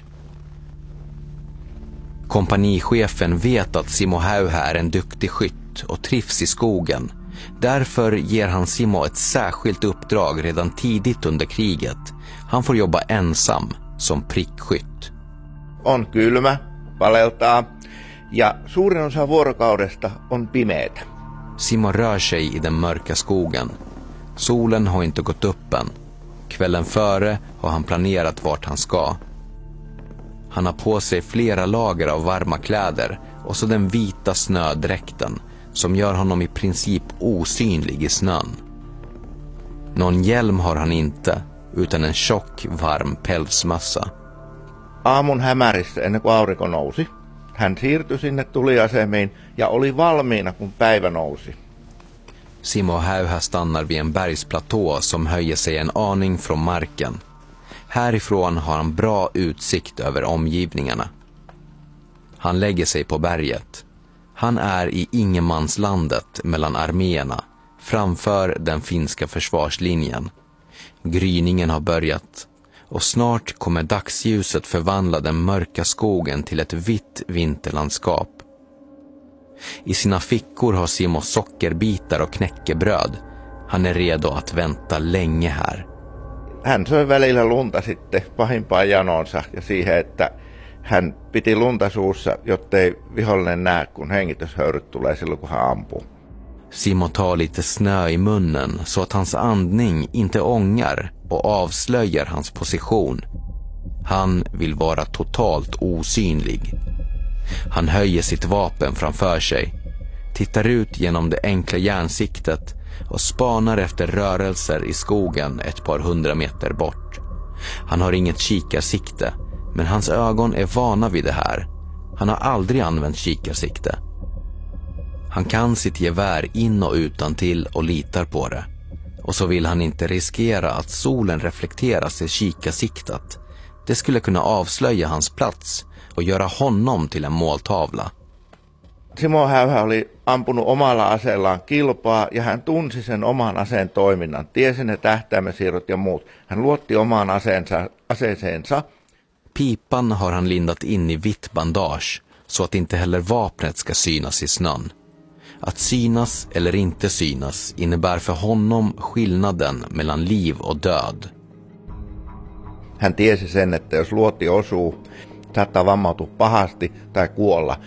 Kompanichefen vet att Simo Häyhä är en duktig skytt och trivs i skogen. Därför ger han Simo ett särskilt uppdrag redan tidigt under kriget. Han får jobba ensam som prickskytt. On kylmä, paleltaa ja suurin osa vuorokaudesta on pimeätä. Simo rör sig i den mörka skogen. Solen har inte gått upp än. Kvällen före har han planerat vart han ska. Han har på sig flera lager av varma kläder och så den vita snödräkten som gör honom i princip osynlig i snön. Någon hjälm har han inte, utan en tjock, varm pälsmössa. Aamun hämärissä ennen kuin aurinko nousi. Hän siirtyi sinne tuliasemiin ja oli valmiina kun päivä nousi. Simo Häyhä stannar vid en bergsplatå som höjer sig en aning från marken. Härifrån har han bra utsikt över omgivningarna. Han lägger sig på berget. Han är i ingenmanslandet mellan arméerna, framför den finska försvarslinjen. Gryningen har börjat och snart kommer dagsljuset förvandla den mörka skogen till ett vitt vinterlandskap. I sina fickor har Simo sockerbitar och knäckebröd. Han är redo att vänta länge här. Hän söi välillä lunta sitten pahimpaan janonsa ja siihen, että hän piti lunta suussa, jottei vihollinen näe, kun hengityshöyryt tulee silloin, kun hän ampuu. Simo tar lite snö i munnen så att hans andning inte ångar och avslöjar hans position. Han vill vara totalt osynlig. Han höjer sitt vapen framför sig, tittar ut genom det enkla järnsiktet och spanar efter rörelser i skogen ett par hundra meter bort. Han har inget kikarsikte, men hans ögon är vana vid det här. Han har aldrig använt kikarsikte. Han kan sitt gevär in och utan till och litar på det. Och så vill han inte riskera att solen reflekteras i kikarsiktet. Det skulle kunna avslöja hans plats och göra honom till en måltavla. Simo Häyhä oli ampunut omalla aseellaan kilpaa ja hän tunsi sen oman aseen toiminnan, tiesi ne tähtäimesiirrot ja muut. Hän luotti omaan aseensa, aseeseensa. Pipan har han lindat in i vitt bandage så att inte heller vapnet ska synas i snön. Att synas eller inte synas innebär för honom skillnaden mellan liv och död. Hän tiesi sen, että jos luoti osuu, saattaa vammautua pahasti tai kuolla.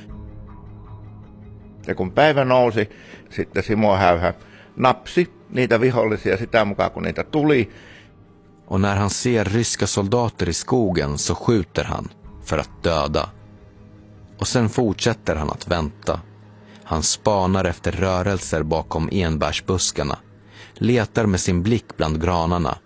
Ja kun päivä nousi, sitten Simo Häyhä napsi niitä vihollisia sitä mukaan, kun niitä tuli. Och när han ser ryska soldater i skogen så skjuter han för att döda. Och sen fortsätter han att vänta. Han spanar efter rörelser bakom enbärsbuskarna, letar med sin blick bland granarna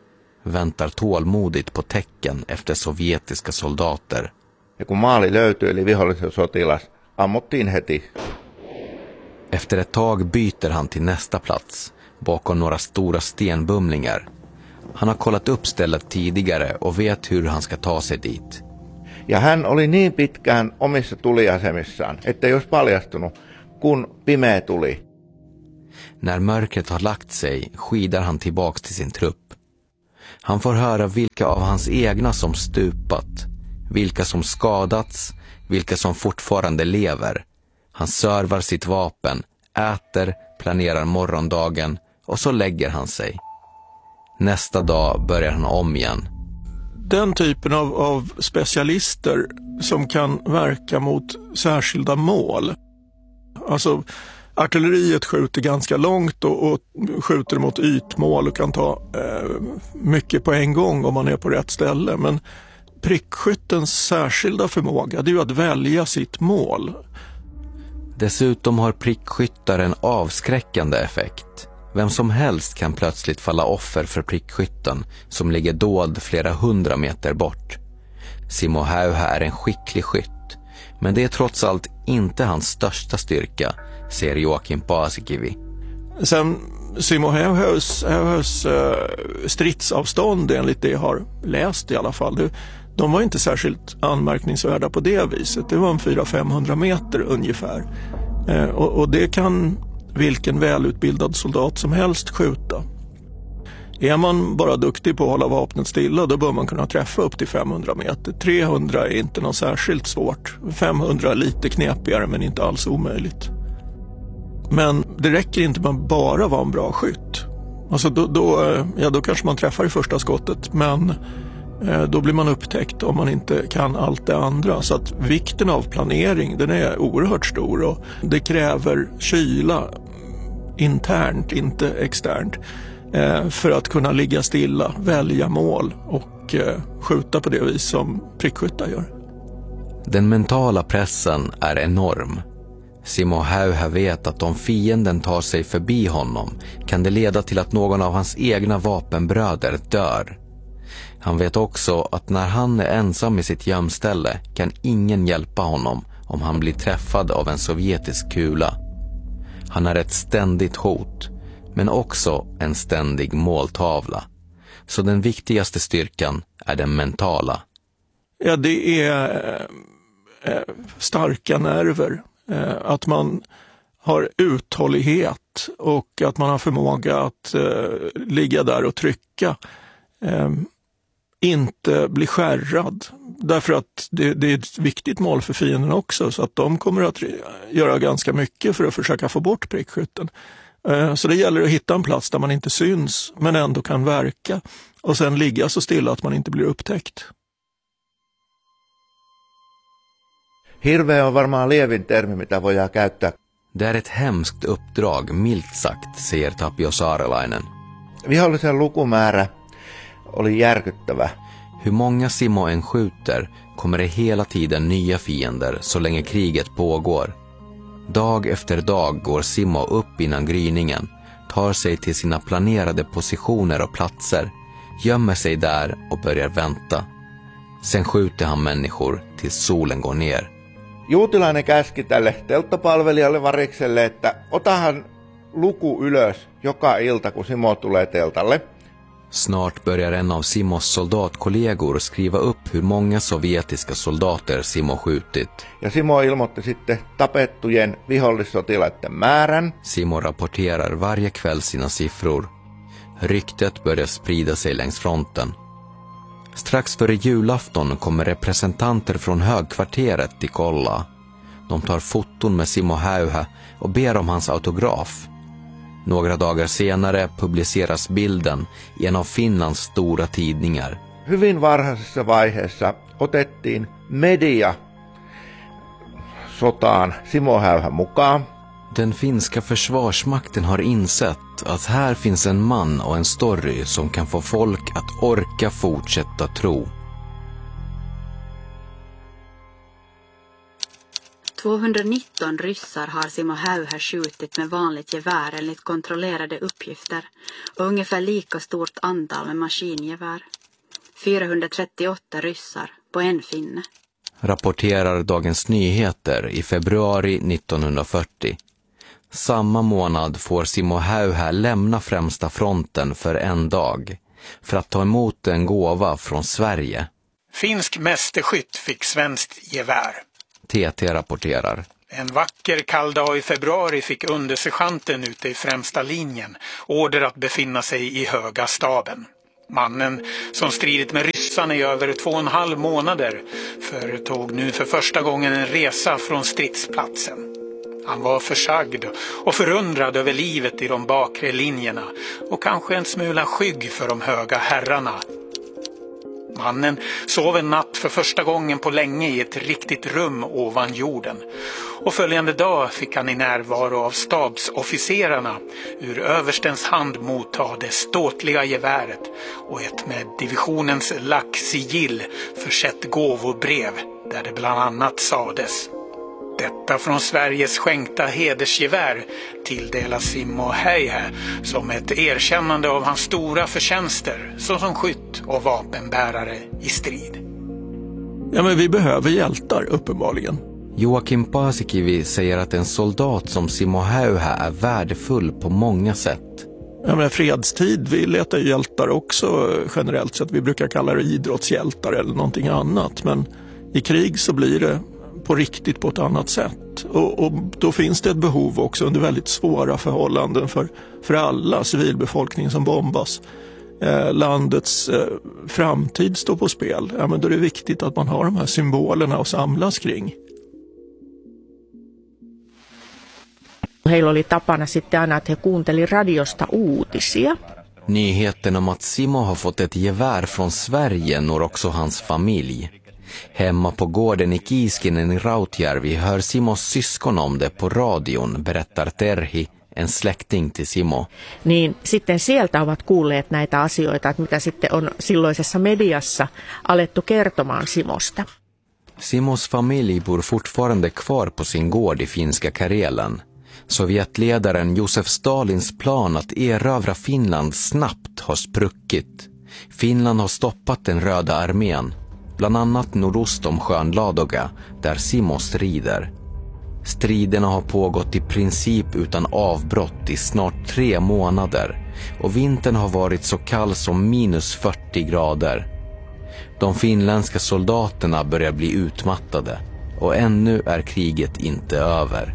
väntar tålmodigt på tecken efter sovjetiska soldater. Ja kun maali löytyi eli vihollisen sotilas, ammuttiin heti. Efter ett tag byter han till nästa plats, bakom några stora stenbumlingar. Han har kollat upp stället tidigare och vet hur han ska ta sig dit. Ja hän oli niin pitkään omissa tuliasemissaan, ettei olisi paljastunut, kun pimeä tuli. När mörkret har lagt sig skidar han tillbaks till sin trupp. Han får höra vilka av hans egna som stupat, vilka som skadats, vilka som fortfarande lever. Han servar sitt vapen, äter, planerar morgondagen och så lägger han sig. Nästa dag börjar han om igen. Den typen av, av specialister som kan verka mot särskilda mål. Alltså artilleriet skjuter ganska långt och, och skjuter mot ytmål och kan ta eh, mycket på en gång om man är på rätt ställe. Men prickskyttens särskilda förmåga, det är ju att välja sitt mål. Dessutom har prickskyttar en avskräckande effekt. Vem som helst kan plötsligt falla offer för prickskytten som ligger dold flera hundra meter bort. Simo Häyhä är en skicklig skytt, men det är trots allt inte hans största styrka, säger Joakim Paasikivi. Sen Simo Häyhäs äh, stridsavstånd enligt det jag har läst i alla fall, det, de var inte särskilt anmärkningsvärda på det viset. Det var en fyra till femhundra meter ungefär. Eh, och, och det kan vilken välutbildad soldat som helst skjuta. Är man bara duktig på att hålla vapnet stilla, då bör man kunna träffa upp till femhundra meter. trehundra är inte något särskilt svårt. femhundra är lite knepigare men inte alls omöjligt. Men det räcker inte med att bara vara en bra skytt. Alltså då, då, ja, då kanske man träffar i första skottet, men eh, då blir man upptäckt om man inte kan allt det andra. Så att vikten av planering, den är oerhört stor och det kräver kyla internt, inte externt, eh, för att kunna ligga stilla, välja mål och eh, skjuta på det vis som prickskyttar gör. Den mentala pressen är enorm. Simo Häyhä vet att om fienden tar sig förbi honom kan det leda till att någon av hans egna vapenbröder dör. Han vet också att när han är ensam i sitt gömställe kan ingen hjälpa honom om han blir träffad av en sovjetisk kula. Han är ett ständigt hot, men också en ständig måltavla. Så den viktigaste styrkan är den mentala. Ja, det är eh, starka nerver. Eh, att man har uthållighet och att man har förmåga att eh, ligga där och trycka. Eh, inte bli skärrad. Därför att det, det är ett viktigt mål för fienden också, så att de kommer att göra ganska mycket för att försöka få bort prickskytten. Så det gäller att hitta en plats där man inte syns men ändå kan verka och sen ligga så stilla att man inte blir upptäckt. Hirveä on varmaan lievin termi, mitä voidaan käyttää. Det är ett hemskt uppdrag, milt sagt, säger Tapio Saarelainen. Vihollisen lukumäärä oli järkyttävä. Hur många Simo än skjuter kommer det hela tiden nya fiender så länge kriget pågår. Dag efter dag går Simo upp innan gryningen, tar sig till sina planerade positioner och platser, gömmer sig där och börjar vänta. Sen skjuter han människor tills solen går ner. Juutilainen käski tälle telttapalvelijalle Varikselle, että otahan luku ylös joka ilta kun Simo tulee teltalle. Snart börjar en av Simos soldatkollegor skriva upp hur många sovjetiska soldater Simo skjutit. Ja Simo ilmoitti sitten tapettujen vihollissotilaiden määrän. Simo rapporterar varje kväll sina siffror. Ryktet börjar sprida sig längs fronten. Strax före julafton kommer representanter från högkvarteret till kolla. De tar foton med Simo Häyhä och ber om hans autograf. Några dagar senare publiceras bilden i en av Finlands stora tidningar. Hyvin varhaisessa vaiheessa otettiin media sotaan Simo Häyhä mukaan. Den finska försvarsmakten har insett att här finns en man och en story som kan få folk att orka fortsätta tro. tvåhundranitton ryssar har Simo Häyhä skjutit med vanligt gevär enligt kontrollerade uppgifter och ungefär lika stort antal med maskingevär. fyrahundratrettioåtta ryssar på en finne. Rapporterar Dagens Nyheter i februari nittonhundrafyrtio. Samma månad får Simo Häyhä lämna främsta fronten för en dag för att ta emot en gåva från Sverige. Finsk mästerskytt fick svenskt gevär. T T rapporterar. En vacker kall dag i februari fick undersergeanten ute i främsta linjen order att befinna sig i höga staben. Mannen, som stridit med ryssarna i över två och en halv månader, företog nu för första gången en resa från stridsplatsen. Han var försagd och förundrad över livet i de bakre linjerna och kanske en smula skygg för de höga herrarna. Mannen sov en natt för första gången på länge i ett riktigt rum ovan jorden. Och följande dag fick han i närvaro av stabsofficerarna ur överstens hand motta det ståtliga geväret och ett med divisionens lacksigill försett gåvobrev där det bland annat sades: detta från Sveriges skänkta hedersgevär tilldelas Simo Häyhä som ett erkännande av hans stora förtjänster såsom skytt och vapenbärare i strid. Ja, men vi behöver hjältar uppenbarligen. Joakim Paasikivi säger att en soldat som Simo Häyhä är värdefull på många sätt. Ja, men fredstid, vi letar ju hjältar också generellt, så att vi brukar kalla det idrottshjältar eller någonting annat. Men i krig så blir det på riktigt på ett annat sätt. Och, och då finns det ett behov också under väldigt svåra förhållanden för, för alla civilbefolkning som bombas. Eh, landets eh, framtid står på spel. Ja, men då är det viktigt att man har de här symbolerna att samlas kring. Heillä oli tapana sitten aina, että he kuunteli radiosta uutisia. Nyheten om att Simo har fått ett gevär från Sverige når också hans familj. Hemma på gården i Kiiskinen i Rautjärvi hör Simos syskon om det på radion, berättar Terhi, en släkting till Simo. Niin sitten sieltä ovat kuulleet näitä asioita, että mitä sitten on silloisessa mediassa alettu kertomaan Simosta. Simos familj bor fortfarande kvar på sin gård i finska Karelen. Sovjetledaren Josef Stalins plan att erövra Finland snabbt har spruckit. Finland har stoppat den röda armén, bland annat nordost om sjön Ladoga, där Simo strider. Striderna har pågått i princip utan avbrott i snart tre månader och vintern har varit så kall som minus fyrtio grader. De finländska soldaterna börjar bli utmattade och ännu är kriget inte över.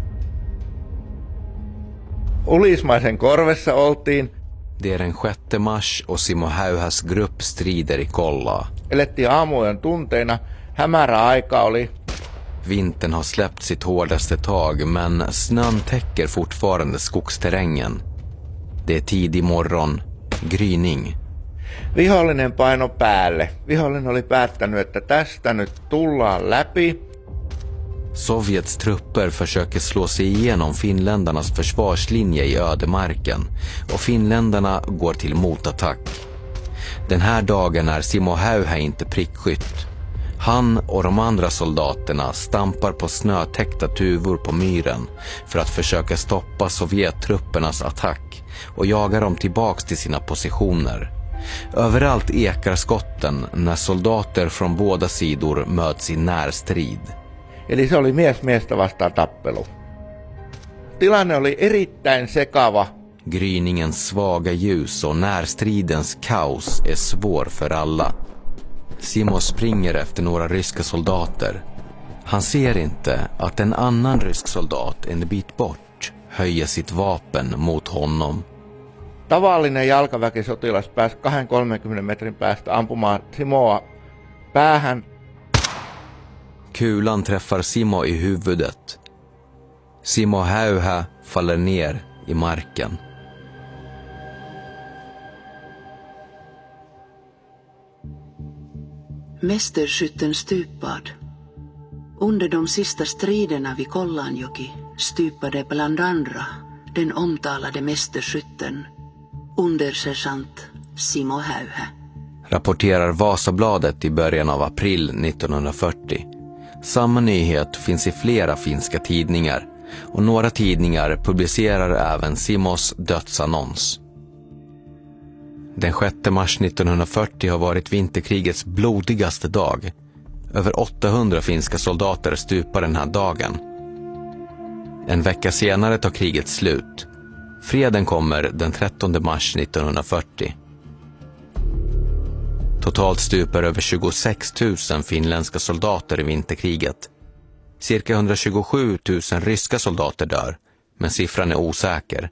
Ulismaisen korvessa oltiin. Det är den sjätte mars och Simo Häyhäs grupp strider i Kollaa. Elettiin aamuyön tunteina. Hämärä aika oli. Vintern har släppt sitt hårdaste tag, men snön täcker fortfarande skogsterrängen. Det är tidig morgon, gryning. Vihollinen paino päälle. Vihollinen oli päättänyt, että tästä nyt tullaan läpi. Sovjets trupper försöker slå sig igenom finländarnas försvarslinje i ödemarken och finländarna går till motattack. Den här dagen är Simo Häyhä inte prickskytt. Han och de andra soldaterna stampar på snötäckta tuvor på myren för att försöka stoppa sovjettruppernas attack och jaga dem tillbaks till sina positioner. Överallt ekar skotten när soldater från båda sidor möts i närstrid. Eli se oli mies miestä vastaan tappelu. Tilanne oli erittäin sekava. Gryningens svaga ljus och närstridens kaos är svår för alla. Simo springer efter några ryska soldater. Han ser inte att en annan rysk soldat en bit bort höjer sitt vapen mot honom. Tavallinen jalkaväkisotilas pääsi kaksikymmentä kolmekymmentä metrin päästä ampumaan Simoa päähän. Kulan träffar Simo i huvudet. Simo Häyhä faller ner i marken. Mästerskytten stupad. Under de sista striderna vid Kollanjoki stupade bland andra den omtalade mästerskytten, undersergeant Simo Häyhä. Rapporterar Vasabladet i början av april nittonhundrafyrtio. Samma nyhet finns i flera finska tidningar och några tidningar publicerar även Simos dödsannons. Den sjätte mars nittonhundrafyrtio har varit vinterkrigets blodigaste dag. Över åttahundra finska soldater stupar den här dagen. En vecka senare tar kriget slut. Freden kommer den trettonde mars nittonhundrafyrtio. Totalt stupar över tjugosex tusen finländska soldater i vinterkriget. Cirka hundratjugosju tusen ryska soldater dör, men siffran är osäker.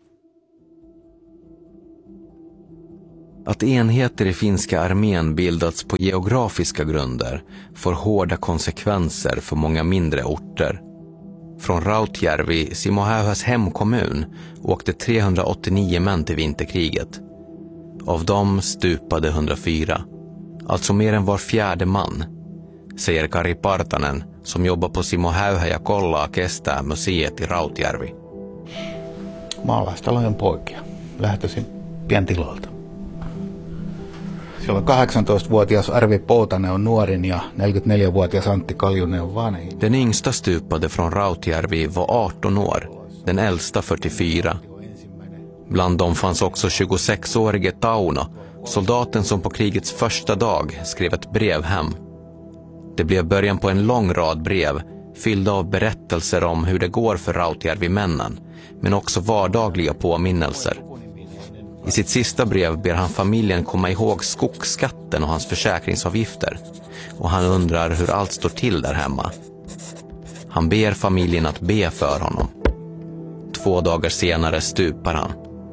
Att enheter i finska armén bildats på geografiska grunder får hårda konsekvenser för många mindre orter. Från Rautjärvi, Simo Häyhäs hemkommun, åkte trehundraåttionio män till vinterkriget. Av dem stupade hundrafyra, alltså mer än var fjärde man, säger Kari Partanen som jobbar på Simo Häyhä ja Kollaa kestää museet i Rautjärvi. Maalaistalojen poikia. Lähtöisin pientiloilta. Siellä on kahdeksantoistavuotias Arvi Poutanen on nuorin ja neljäkymmentäneljävuotias Antti Kaljunen on vanhin. Den yngsta stupade från Rautjärvi var arton år, den äldsta fyrtiofyra. Bland dem fanns också tjugosexårige Tauno, soldaten som på krigets första dag skrev ett brev hem. Det blev början på en lång rad brev, fyllda av berättelser om hur det går för Rautjärvi-männen, men också vardagliga påminnelser. I sitt sista brev ber han familjen komma ihåg skogsskatten och hans försäkringsavgifter, och han undrar hur allt står till där hemma. Han ber familjen att be för honom. Två dagar senare stupar han.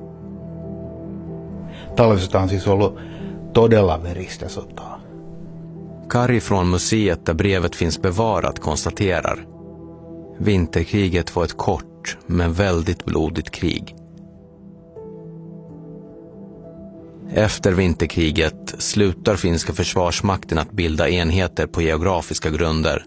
Talvisota on siis ollut todella veristä sotaa. Kari från museet där brevet finns bevarat konstaterar: vinterkriget var ett kort men väldigt blodigt krig. Efter vinterkriget slutar finska försvarsmakten att bilda enheter på geografiska grunder.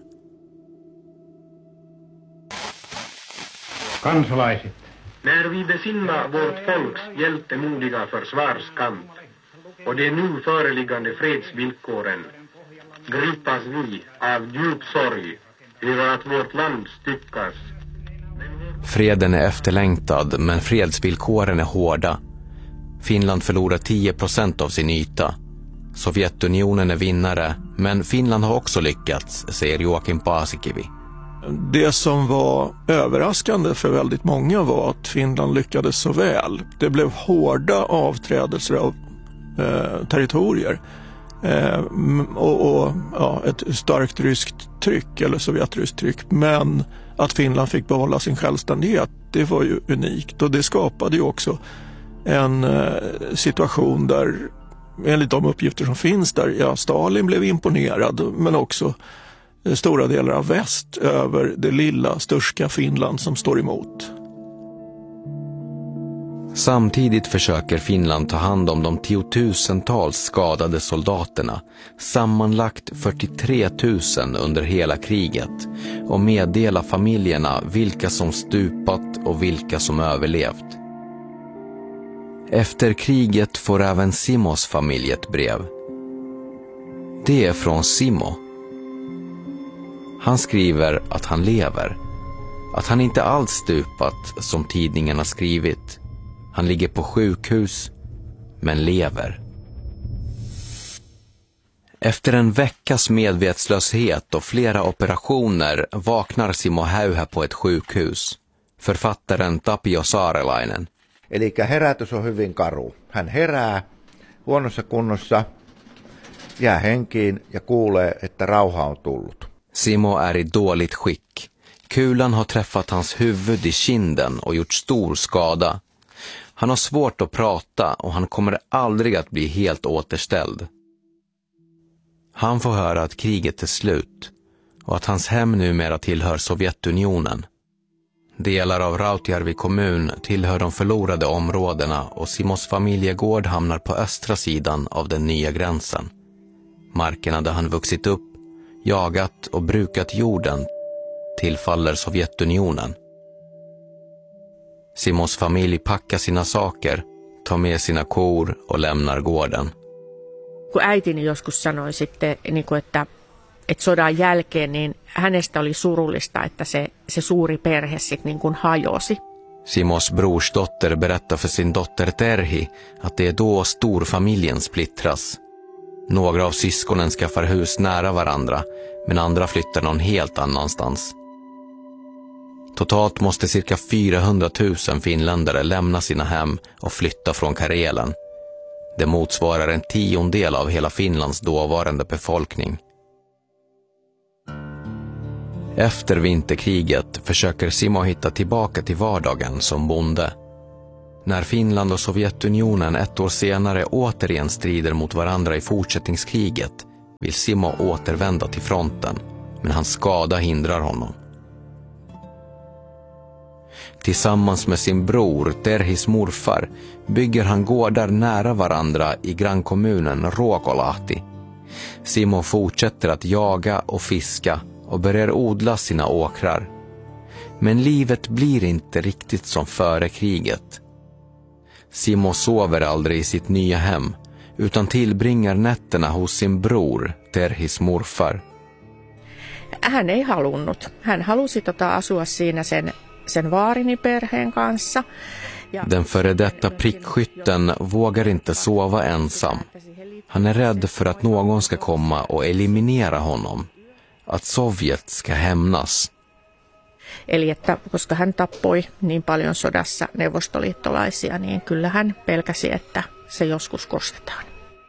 Kansalaiset. När vi besinnar vårt folks hjältemodiga försvarskamp och de nu föreliggande fredsvillkoren gripas vi av djup sorg över att vårt land styckas. Freden är efterlängtad, men fredsvillkoren är hårda. Finland förlorar tio procent av sin yta. Sovjetunionen är vinnare, men Finland har också lyckats, säger Joakim Paasikivi. Det som var överraskande för väldigt många var att Finland lyckades så väl. Det blev hårda avträdelser av eh, territorier eh, och, och ja, ett starkt ryskt tryck eller sovjetryskt tryck. Men att Finland fick behålla sin självständighet, det var ju unikt, och det skapade ju också en eh, situation där, enligt de uppgifter som finns där, ja, Stalin blev imponerad, men också stora delar av väst över det lilla, störska Finland som står emot. Samtidigt försöker Finland ta hand om de tiotusentals skadade soldaterna, sammanlagt fyrtiotre tusen under hela kriget, och meddela familjerna vilka som stupat och vilka som överlevt. Efter kriget får även Simos familj ett brev. Det är från Simo. Han skriver att han lever, att han inte alls stupat som tidningarna skrivit. Han ligger på sjukhus, men lever. Efter en veckas medvetslöshet och flera operationer vaknar Simo Häyhä på ett sjukhus. Författaren Tapio Saarelainen. Eli herätys on hyvin karu. Hän herää huonossa kunnossa, jää henkiin ja kuulee, että rauha on tullut. Simo är i dåligt skick. Kulan har träffat hans huvud i kinden och gjort stor skada. Han har svårt att prata och han kommer aldrig att bli helt återställd. Han får höra att kriget är slut och att hans hem numera tillhör Sovjetunionen. Delar av Rautjärvi kommun tillhör de förlorade områdena och Simos familjegård hamnar på östra sidan av den nya gränsen. Markerna där han vuxit upp, jagat och brukat jorden tillfaller Sovjetunionen. Simos familj packar sina saker, tar med sina kor och lämnar gården. Kun äitini joskus sanoi sitten, niin kuin, että että sodan jälkeen niin hänestä oli surullista, että se, se suuri perhe sitten niin kuin hajosi. Simos brorsdotter berättar för sin dotter Terhi att det är då storfamiljen splittras. Några av syskonen skaffar hus nära varandra, men andra flyttar någon helt annanstans. Totalt måste cirka fyrahundratusen finländare lämna sina hem och flytta från Karelen. Det motsvarar en tiondel av hela Finlands dåvarande befolkning. Efter vinterkriget försöker Simo hitta tillbaka till vardagen som bonde. När Finland och Sovjetunionen ett år senare återigen strider mot varandra i fortsättningskriget vill Simo återvända till fronten, men hans skada hindrar honom. Tillsammans med sin bror, Terhis morfar, bygger han gårdar nära varandra i grannkommunen Ruokolahti. Simo fortsätter att jaga och fiska och börjar odla sina åkrar. Men livet blir inte riktigt som före kriget. Simo sover aldrig i sitt nya hem, utan tillbringar nätterna hos sin bror, Terhis morfar. Hän ei halunnut. Hän halusi tota asua siinä sen, sen vaariniperheen kanssa. Ja Den före detta prickskytten vågar inte sova ensam. Han är rädd för att någon ska komma och eliminera honom. Att Sovjet ska hämnas. Eli että koska hän tappoi niin paljon sodassa neuvostoliittolaisia, niin kyllä hän pelkäsi, että se joskus kostetaan.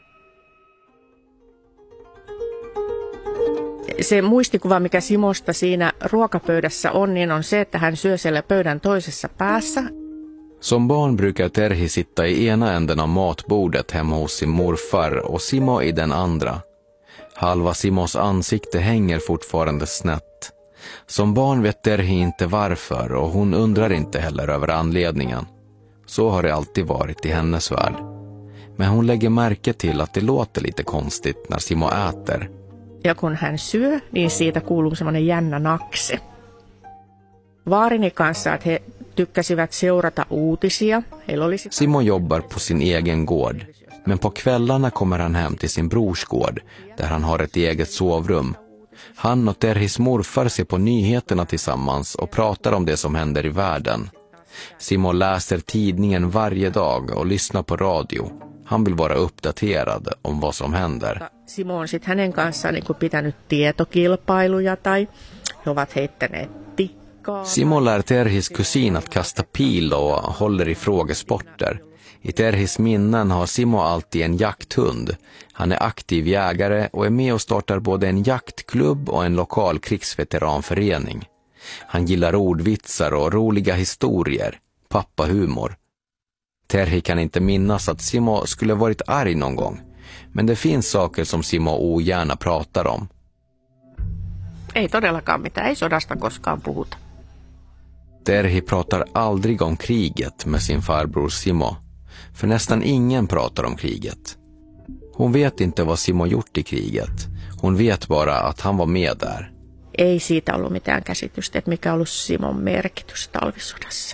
Se muistikuva, mikä Simosta siinä ruokapöydässä on, niin on se, että hän syö siellä pöydän toisessa päässä. Som barn brukar Terhi sitta i ena änden av matbordet hemma hos sin morfar och Simo i den andra. Halva Simos ansikte hänger fortfarande snett. Som barn vet Terhi inte varför och hon undrar inte heller över anledningen. Så har det alltid varit i hennes värld. Men hon lägger märke till att det låter lite konstigt när Simo äter. Ja kun hän syö, niin siitä kuuluu semmoinen jännä nakse. Vaarini kanssa, että he tykkäsivät seurata uutisia. Oli... Simo jobbar på sin egen gård. Men på kvällarna kommer han hem till sin brors gård, där han har ett eget sovrum. Han och Terhis morfar ser på nyheterna tillsammans och pratar om det som händer i världen. Simo läser tidningen varje dag och lyssnar på radio. Han vill vara uppdaterad om vad som händer. Simo on sitten hänen kanssaan niin kuin pitänyt tietokilpailuja tai he ovat heittäneet tikkaa. Simo lär Terhis kusin att kasta pil och håller i frågesporter. I Terhis minnen har Simo alltid en jakthund. Han är aktiv jägare och är med och startar både en jaktklubb och en lokal krigsveteranförening. Han gillar ordvitsar och roliga historier, pappahumor. Terhi kan inte minnas att Simo skulle varit arg någon gång, men det finns saker som Simo ogärna pratar om. Ei todellakaan mitään, ei sodasta koskaan puhuta. Terhi pratar aldrig om kriget med sin farbror Simo. För nästan ingen pratar om kriget. Hon vet inte vad Simo gjort i kriget. Hon vet bara att han var med där. Ei siitä ollut mitään käsitystä, että mikä ollut Simon merkitys talvisodassa.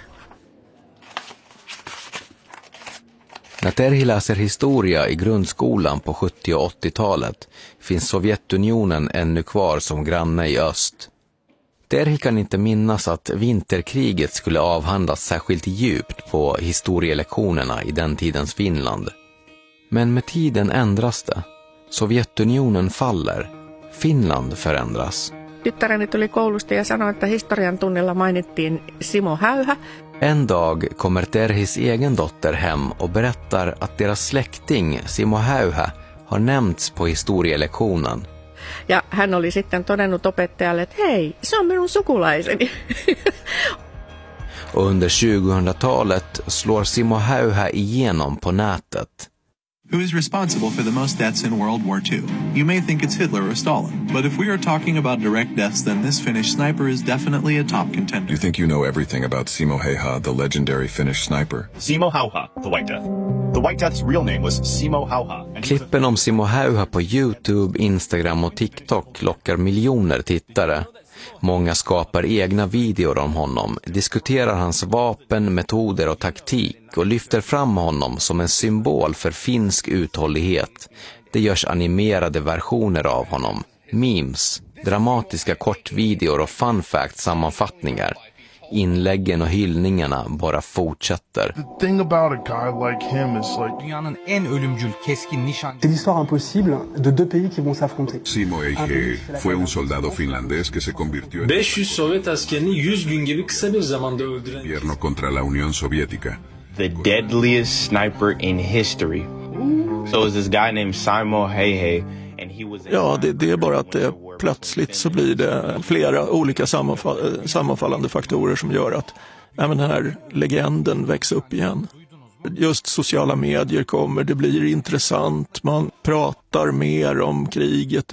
När Terhi läser historia i grundskolan på sjuttio- och åttiotalet finns Sovjetunionen ännu kvar som granne i öst. Terhi kan inte minnas att vinterkriget skulle avhandlas särskilt djupt på historielektionerna i den tidens Finland. Men med tiden ändras det. Sovjetunionen faller. Finland förändras. Tyttäreni tuli koulusta ja sanoi, että historian tunnilla mainittiin Simo Häyhä. En dag kommer Terhis egen dotter hem och berättar att deras släkting Simo Häyhä har nämnts på historielektionen. Ja hän oli sitten todennut opettajalle, että hei, se on minun sukulaiseni. Och under tjugohundratalet slår Simo Häyhä igenom på nätet. Who is responsible for the most deaths in World War Two? You may think it's Hitler or Stalin, but if we are talking about direct deaths, then this Finnish sniper is definitely a top contender. You think you know everything about Simo Häyhä, the legendary Finnish sniper? Simo Häyhä, the White Death. The White Death's real name was Simo Häyhä. Klippen om Simo Häyhä på YouTube, Instagram och TikTok lockar miljoner tittare. Många skapar egna videor om honom, diskuterar hans vapen, metoder och taktik och lyfter fram honom som en symbol för finsk uthållighet. Det görs animerade versioner av honom, Memes, dramatiska kortvideor och fun fact-sammanfattningar. Inläggen och hyllningarna bara fortsätter. The thing about a guy like him is like Dünyanın en ölümcül keskin nişan. C'est l'histoire impossible de deux pays qui vont s'affronter. Simo Häyhä fue un soldado finlandés que se convirtió en beş yüz Sovyet askerini yüz gün gibi kısa bir zamanda öldüren gobierno contra la Unión Soviética. The deadliest sniper in history. So it was this guy named Simo Häyhä. Ja, det, det är bara att det, plötsligt så blir det flera olika sammanfall, sammanfallande faktorer som gör att även den här legenden växer upp igen. Just sociala medier kommer, det blir intressant, man pratar mer om kriget.